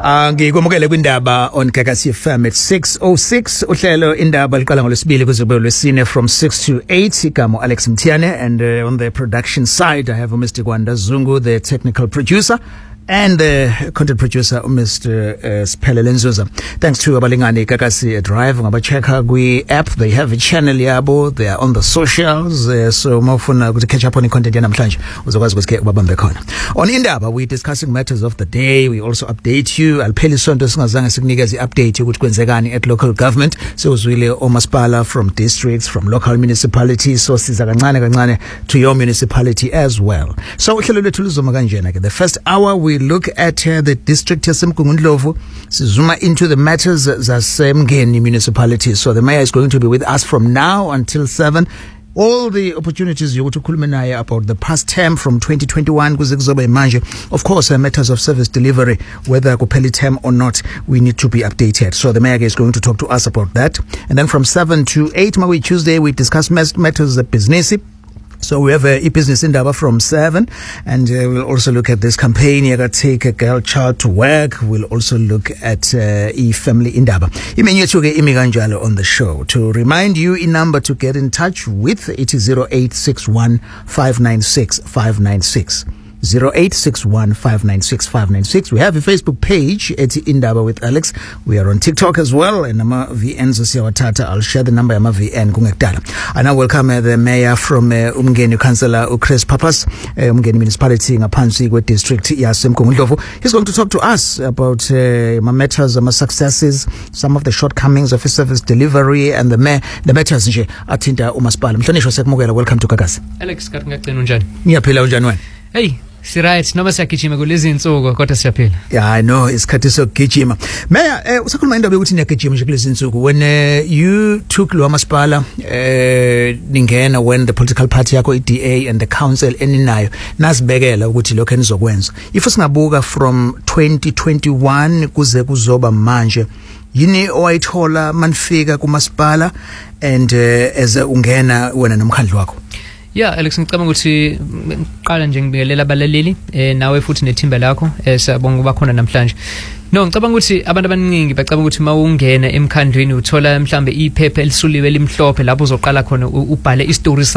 Ngikwamukele kwindaba on Gagasi FM at 6:06 uhlelo indaba liqala ngolesibili kuze kube lwesine from 6 to 8 igama Alex Mtiane and on the production side I have Mr. Gwanda Zungu, the technical producer, and the content producer Mr. Siphelele Nzuza. Thanks to abalingani Gagasi Drive ngabacheka kwi app, they have a channel yabo, they are on the socials, so mawufuna ukuthi catch up on content yanamhlanje uzokwazi ukuthi ubabambe khona. On indaba we discussing matters of the day, we also update you. Alpheli sonto singazange sikunikeze update ukuthi kwenzekani at local government, so uzwile omasipala from districts, from local municipalities, so siza kancane to your municipality as well. So uhlelo lethu luzoma kanjena ke. The first hour we look at the district yaseMgungundlovu, sizuma into the matters zaseMngeni municipality. So the mayor is going to be with us from now until 7. All the opportunities you to kulminaye about the past term from 2021 kuze kuzoba manje. Of course, matters of service delivery, whether kupheli term or not, we need to be updated. So the mayor is going to talk to us about that. And then from 7 to 8 Mawi Tuesday, we discuss matters of business. So we have a business indaba from 7, and we'll also look at this campaign. You gotta take a girl child to work. We'll also look at family indaba. Imiganjalo on the show. To remind you, in number to get in touch with, it is 0861 596 596. 0861 596 596. We have a Facebook page at Indaba with Alex. We are on TikTok as well, and Nama VN Zosiawatata. I'll share the number of VN Kungekdala. I now welcome the mayor from Umgeni, Councillor Chris Papas, Umgeni Municipality Ngaphansi kwe district yaseMgungundlovu. He's going to talk to us about matters, successes, some of the shortcomings of his service delivery, and the matters nje athinta umasipala. Mhlonishwa sekumukela. Welcome to Gagasi. Alex, kathingakugcina unjani? Ngiyaphila unjani wena? Hey, si right, noma siyagijima kulezi insuku kodwa siyaphila. Yeah, I know, isikhathi sokugijima. Mayor, usakhuluma indaba yokuthi niyagijima nje kulezi insuku. When you took lo masipala ningena, when the political party yakho iDA and the council eninayo nasibekela ukuthi lokho enizokwenza. If singabuka from 2021 kuze kuzoba manje, yini owayithola manifika kumasipala and as ungena wena nomkhandlu wakho? Yeah, Alex, ngicabanga ukuthi qala nje ngibingelela abalaleli nawe futhi nethimba lakho siyabonga ukuba khona namhlanje. No, ngicabanga ukuthi abantu abaningi bacabanga ukuthi mawungena emkhandlweni uthola mhlambe iphepha elisuliwe elimhlophe lapho uzoqala khona ubhale istory